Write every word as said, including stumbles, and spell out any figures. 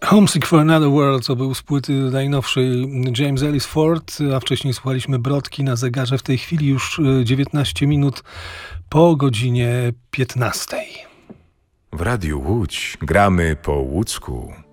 Homesick for Another World to był z płyty najnowszej James Ellis Ford, a wcześniej słuchaliśmy Brodki. Na zegarze w tej chwili już dziewiętnaście minut po godzinie piętnastej. W Radiu Łódź gramy po łódzku.